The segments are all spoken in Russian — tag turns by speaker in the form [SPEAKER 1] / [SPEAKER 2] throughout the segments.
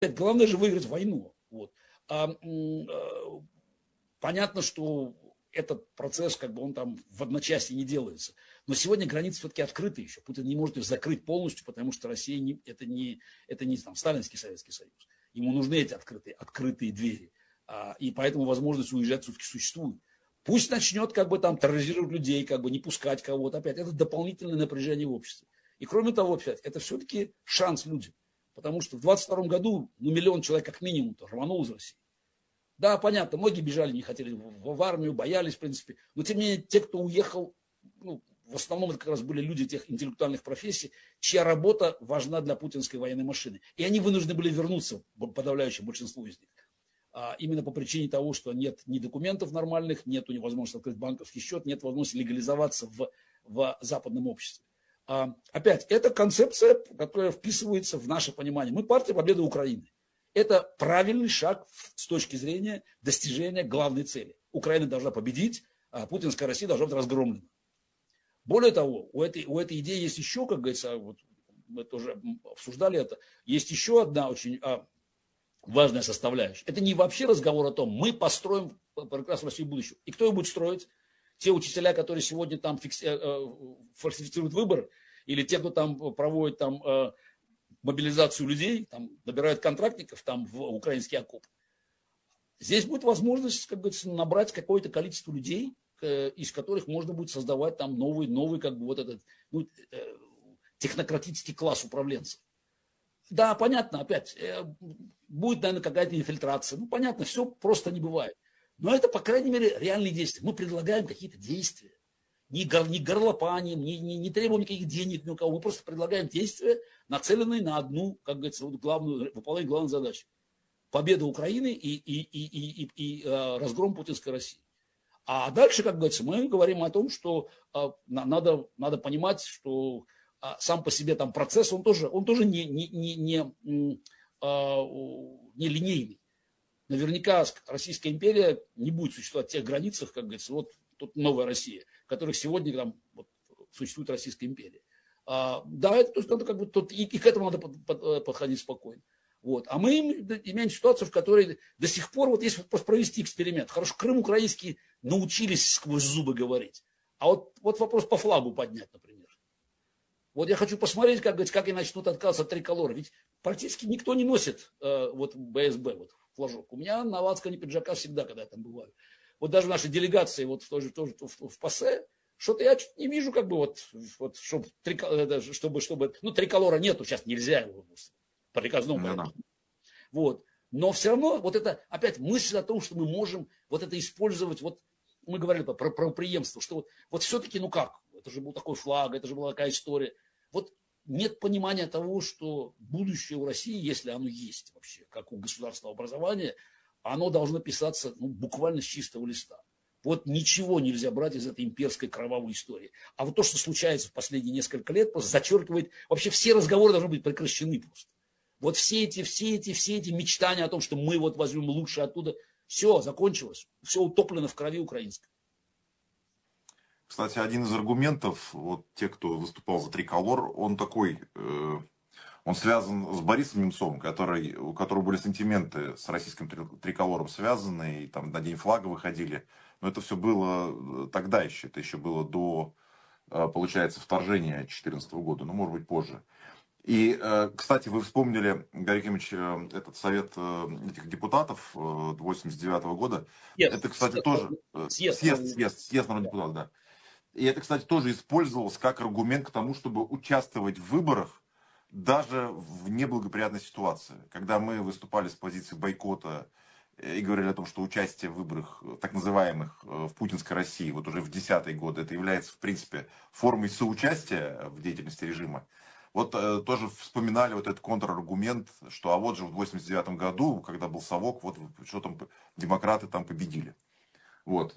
[SPEAKER 1] главное же выиграть войну. Вот. Понятно, что этот процесс, как бы он там в одночасье не делается. Но сегодня границы все-таки открыты еще. Путин не может их закрыть полностью, потому что Россия это не там, сталинский Советский Союз. Ему нужны эти открытые двери. И поэтому возможность уезжать все-таки существует. Пусть начнет как бы там терроризировать людей, как бы не пускать кого-то. Опять это дополнительное напряжение в обществе. И кроме того, опять, это все-таки шанс людям. Потому что в 22 году миллион человек как минимум рванул из России. Да, понятно, многие бежали, не хотели в армию, боялись, в принципе. Но тем не менее, те, кто уехал, в основном это как раз были люди тех интеллектуальных профессий, чья работа важна для путинской военной машины. И они вынуждены были вернуться, подавляющее большинство из них. Именно по причине того, что нет ни документов нормальных, нет возможности открыть банковский счет, нет возможности легализоваться в западном обществе. Опять, это концепция, которая вписывается в наше понимание. Мы партия Победы Украины. Это правильный шаг с точки зрения достижения главной цели. Украина должна победить, а путинская Россия должна быть разгромлена. Более того, у этой идеи есть еще, как говорится, вот мы тоже обсуждали это, есть еще одна очень важная составляющая. Это не вообще разговор о том, мы построим прекрасную Россию будущего. И кто ее будет строить? Те учителя, которые сегодня там фальсифицируют выборы, или те, кто там проводит там мобилизацию людей, там набирают контрактников там в украинский окоп. Здесь будет возможность, как говорится, набрать какое-то количество людей, из которых можно будет создавать там новый как бы вот этот технократический класс управленцев. Да, понятно, опять, будет, наверное, какая-то инфильтрация. Понятно, все просто не бывает. Но это, по крайней мере, реальные действия. Мы предлагаем какие-то действия. Не горлопанием, не требуем никаких денег ни у кого. Мы просто предлагаем действия, нацеленные на одну, как говорится, выполнение главной задачи. Победа Украины и разгром путинской России. А дальше, как говорится, мы говорим о том, что надо понимать, что сам по себе там процесс, он тоже не линейный. Наверняка Российская империя не будет существовать в тех границах, как говорится, вот тут новая Россия, в которых сегодня там существует Российская империя. Да, это надо как бы и к этому надо подходить спокойно. Вот. А мы имеем ситуацию, в которой до сих пор, вот если провести эксперимент, хорошо, Крым украинский научились сквозь зубы говорить, а вот вопрос по флагу поднять, например. Вот я хочу посмотреть, как они начнут отказываться от триколора. Ведь практически никто не носит БСБ, флажок. У меня на лацкане пиджака всегда, когда я там бываю. Вот даже наши делегации тоже в ПАСЕ, что-то я не вижу, как бы чтобы триколора нету, сейчас нельзя его по приказному порядку. Вот. Но все равно вот это опять мысль о том, что мы можем вот это использовать, вот мы говорили про преемство, что вот все-таки, это же был такой флаг, это же была такая история. Вот нет понимания того, что будущее у России, если оно есть вообще, как у государственного образования, оно должно писаться буквально с чистого листа. Вот ничего нельзя брать из этой имперской кровавой истории. А вот то, что случается в последние несколько лет, просто зачеркивает, вообще все разговоры должны быть прекращены просто. Вот все эти мечтания о том, что мы вот возьмем лучше оттуда, все закончилось, все утоплено в крови украинской.
[SPEAKER 2] Кстати, один из аргументов, вот те, кто выступал за триколор, он такой, он связан с Борисом Немцовым, у которого были сентименты с российским триколором связаны, и там на День флага выходили. Но это все было тогда еще, это еще было до, получается, вторжения 2014 года, может быть, позже. И, кстати, вы вспомнили, Гарри Кимович, этот совет этих депутатов 89 года. Это, кстати, тоже съезд народных депутатов, да. И это, кстати, тоже использовалось как аргумент к тому, чтобы участвовать в выборах даже в неблагоприятной ситуации. Когда мы выступали с позиции бойкота и говорили о том, что участие в выборах, так называемых, в путинской России, вот уже в 10-е годы, это является, в принципе, формой соучастия в деятельности режима. Вот тоже вспоминали вот этот контраргумент, что вот же в 89 году, когда был совок, вот что там демократы там победили. Вот.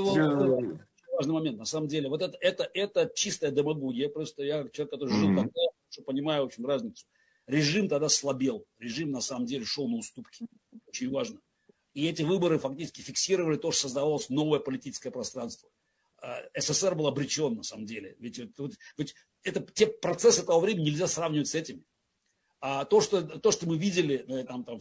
[SPEAKER 1] Важный момент, на самом деле. Вот это чистая демагогия. Просто я человек, который жил тогда, понимаю, в общем, разницу. Режим тогда слабел. Режим, на самом деле, шел на уступки. Очень важно. И эти выборы фактически фиксировали то, что создавалось новое политическое пространство. СССР был обречен, на самом деле. Ведь те процессы того времени нельзя сравнивать с этими. А то, что мы видели там, в